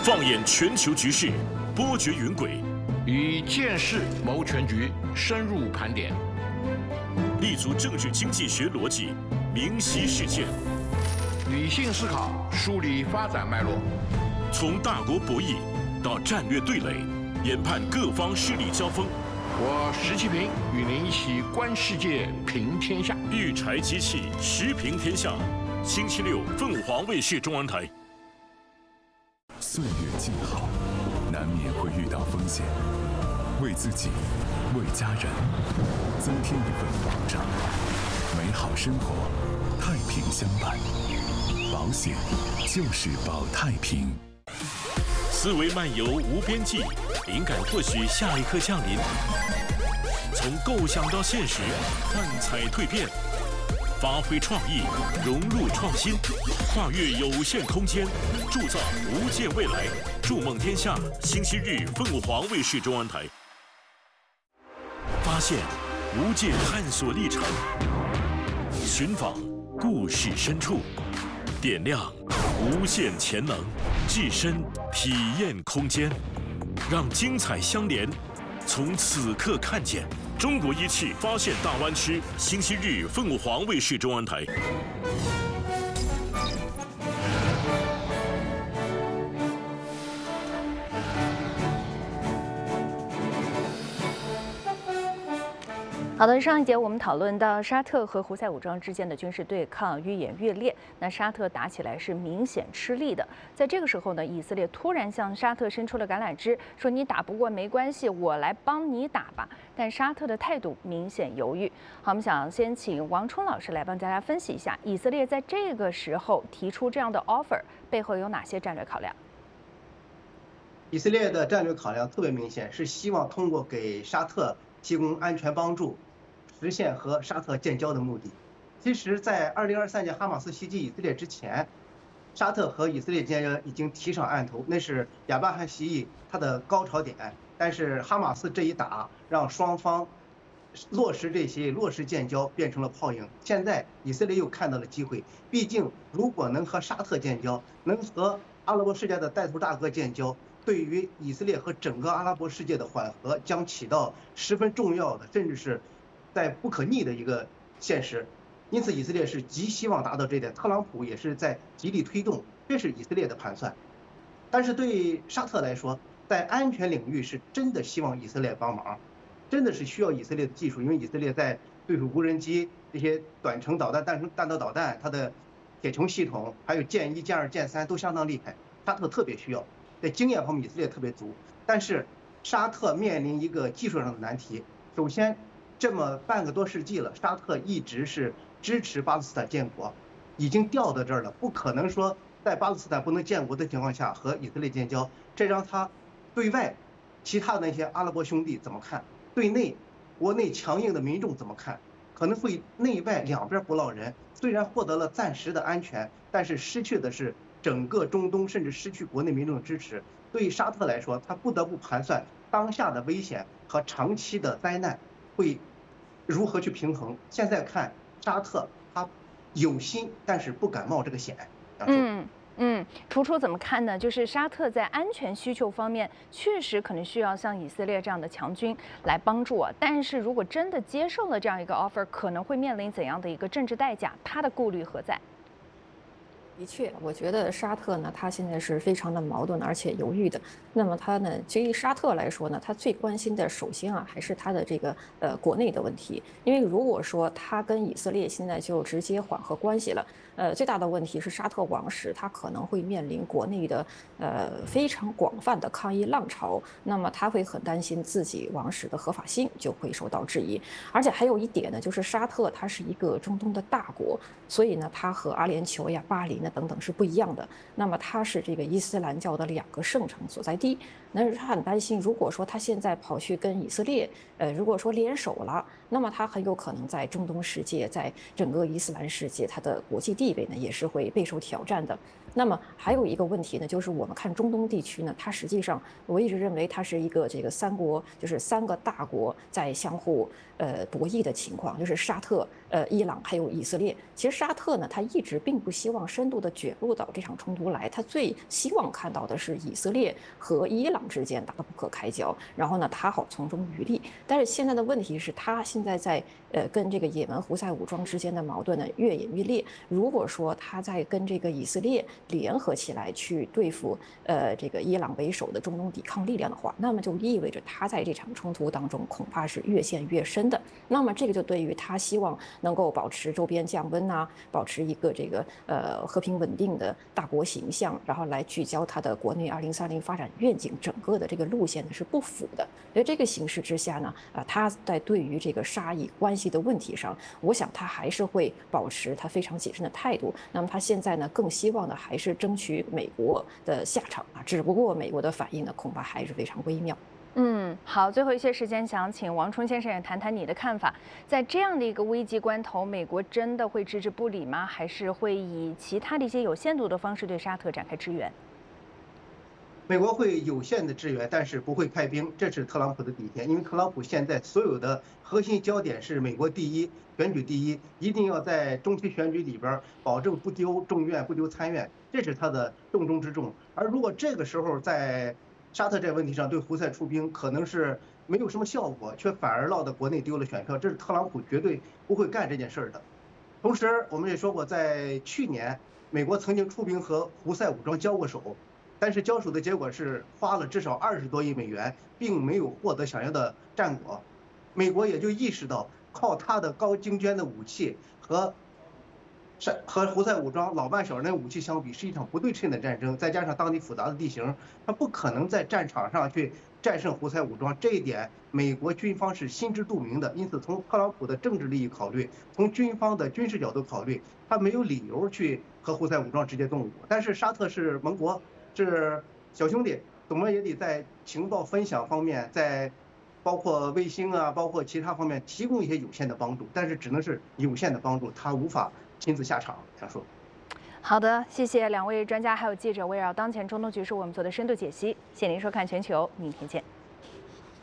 放眼全球局势，波谲云诡， 以见识谋全局，深入盘点， 立足政治经济学逻辑，明晰事件， 理性思考，梳理发展脉络， 从大国博弈到战略对垒，研判各方势力交锋。 我石其平与您一起观世界，评天下。 育才机器，时评天下。星期六，凤凰卫视中文台。 岁月静好，难免会遇到风险，为自己，为家人，增添一份保障。美好生活，太平相伴。保险就是保太平。 思维漫游无边际，灵感或许下一刻降临。从构想到现实，幻彩蜕变，发挥创意，融入创新，跨越有限空间，铸造无限未来。筑梦天下，星期日凤凰卫视中文台。发现无界探索历程，寻访故事深处，点亮无限潜能，置身体验空间，让精彩相连，从此刻看见。中国仪器发现大湾区，星期日凤凰卫视中文台。 好的，上一节我们讨论到沙特和胡塞武装之间的军事对抗愈演愈烈，那沙特打起来是明显吃力的。在这个时候呢，以色列突然向沙特伸出了橄榄枝，说你打不过没关系，我来帮你打吧。但沙特的态度明显犹豫。好，我们想先请王冲老师来帮大家分析一下，以色列在这个时候提出这样的 offer 背后有哪些战略考量？ 以色列的战略考量特别明显，是希望通过给沙特提供安全帮助，实现和沙特建交的目的。其实，在2023年哈马斯袭击以色列之前，沙特和以色列建交已经提上案头，那是亚伯罕协议它的高潮点。但是哈马斯这一打，让双方落实建交变成了泡影。现在以色列又看到了机会，毕竟如果能和沙特建交，能和阿拉伯世界的带头大哥建交，对于以色列和整个阿拉伯世界的缓和将起到十分重要的，甚至是在不可逆的一个现实。因此以色列是极希望达到这点，特朗普也是在极力推动，这是以色列的盘算。但是对沙特来说，在安全领域是真的希望以色列帮忙，真的是需要以色列的技术，因为以色列在对付无人机、这些短程导弹、弹道导弹，它的铁穹系统还有剑1、剑2、剑3都相当厉害，沙特特别需要，在经验方面以色列特别足。但是沙特面临一个技术上的难题，首先这么半个多世纪了，沙特一直是支持巴勒斯坦建国，已经掉到这儿了，不可能说在巴勒斯坦不能建国的情况下和以色列建交，这让他对外其他的那些阿拉伯兄弟怎么看？对内国内强硬的民众怎么看？可能会内外两边不落人。虽然获得了暂时的安全，但是失去的是整个中东，甚至失去国内民众的支持。对于沙特来说，他不得不盘算当下的危险和长期的灾难会如何去平衡。现在看沙特，他有心，但是不敢冒这个险。 楚楚怎么看呢？就是沙特在安全需求方面，确实可能需要像以色列这样的强军来帮助啊。但是如果真的接受了这样一个 offer， 可能会面临怎样的一个政治代价？他的顾虑何在？ 的确，我觉得沙特呢，他现在是非常的矛盾而且犹豫的。那么他呢，对于沙特来说呢，他最关心的首先啊，还是他的这个国内的问题。因为如果说他跟以色列现在就直接缓和关系了，最大的问题是沙特王室他可能会面临国内的非常广泛的抗议浪潮，那么他会很担心自己王室的合法性就会受到质疑。而且还有一点呢，就是沙特它是一个中东的大国，所以呢，它和阿联酋呀、巴林呢等等是不一样的。那么它是这个伊斯兰教的2个圣城所在地，那他很担心，如果说他现在跑去跟以色列，如果说联手了，那么他很有可能在中东世界，在整个伊斯兰世界，他的国际地位呢也是会备受挑战的。 那么还有一个问题呢，就是我们看中东地区呢，它实际上我一直认为它是一个这个三个大国在相互博弈的情况，就是沙特、伊朗还有以色列。其实沙特呢，他一直并不希望深度的卷入到这场冲突来，他最希望看到的是以色列和伊朗之间打得不可开交，然后呢，他好从中渔利。但是现在的问题是，他现在在跟这个也门胡塞武装之间的矛盾呢越演越烈。如果说他在跟这个以色列联合起来去对付这个伊朗为首的中东抵抗力量的话，那么就意味着他在这场冲突当中恐怕是越陷越深的。那么这个就对于他希望能够保持周边降温啊，保持一个这个和平稳定的大国形象，然后来聚焦他的国内2030发展愿景整个的这个路线呢是不符的。在这个形势之下呢，他在对于这个沙以关系的问题上，我想他还是会保持他非常谨慎的态度。那么他现在呢更希望的还是争取美国的下场啊，只不过美国的反应呢恐怕还是非常微妙。 好，最后一些时间想请王冲先生也谈谈你的看法。在这样的一个危机关头，美国真的会置之不理吗？还是会以其他的一些有限度的方式对沙特展开支援？ 美国会有限的支援，但是不会派兵，这是特朗普的底线。因为特朗普现在所有的核心焦点是美国第一，选举第一，一定要在中期选举里边保证不丢众院、不丢参院，这是他的重中之重。而如果这个时候在沙特这个问题上对胡塞出兵，可能是没有什么效果，却反而落得国内丢了选票，这是特朗普绝对不会干这件事的。同时，我们也说过，在去年，美国曾经出兵和胡塞武装交过手。但是交手的结果是花了至少20多亿美元，并没有获得想要的战果。美国也就意识到，靠他的高精尖的武器和胡塞武装老半小人的武器相比，是一场不对称的战争。再加上当地复杂的地形，他不可能在战场上去战胜胡塞武装。这一点，美国军方是心知肚明的。因此，从特朗普的政治利益考虑，从军方的军事角度考虑，他没有理由去和胡塞武装直接动武。但是沙特是盟国。是小兄弟，总么也得在情报分享方面，在包括卫星啊，包括其他方面提供一些有限的帮助，但是只能是有限的帮助，他无法亲自下场。想说。 好的，谢谢两位专家还有记者围绕当前中东局势我们做的深度解析。谢谢您收看全球，明天见。